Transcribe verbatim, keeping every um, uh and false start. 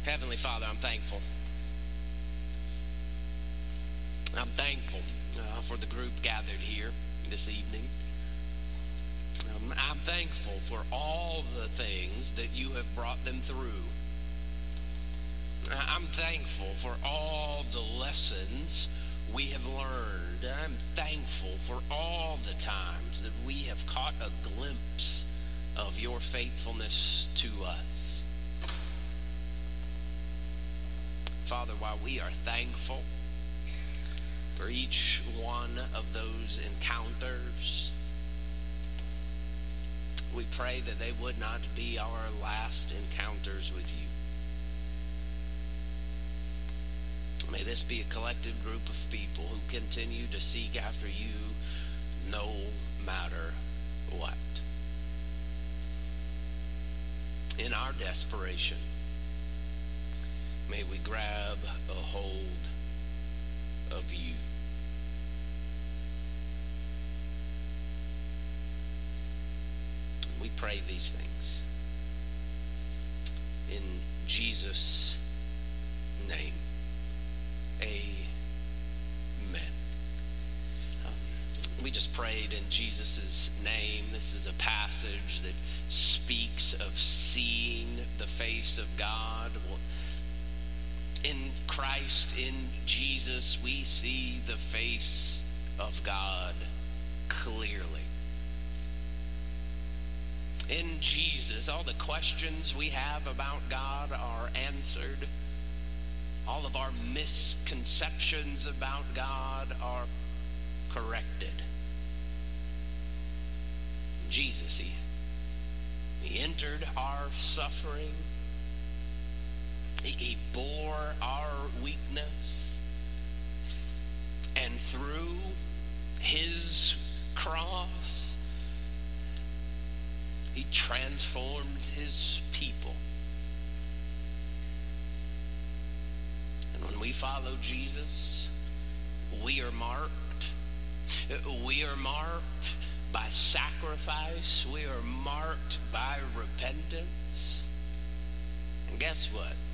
Heavenly Father, I'm thankful. I'm thankful uh, for the group gathered here this evening. Um, I'm thankful for all the things that you have brought them through. I'm thankful for all the lessons we have learned. I'm thankful for all the times that we have caught a glimpse of your faithfulness to us. Father, while we are thankful for each one of those encounters, we pray that they would not be our last encounters with you. May this be a collective group of people who continue to seek after you no matter what. In our desperation, may we grab a hold of you. We pray these things in Jesus' name. Amen. Um, we just prayed in Jesus' name. This is a passage that speaks of seeing the face of God. Well, in Christ, in Jesus, we see the face of God clearly. In Jesus, all the questions we have about God are answered. All of our misconceptions about God are corrected. Jesus, he, he entered our suffering. He, he bore our weakness. And through his cross, he transformed his people. And when we follow Jesus, we are marked. We are marked by sacrifice. We are marked by repentance. And guess what?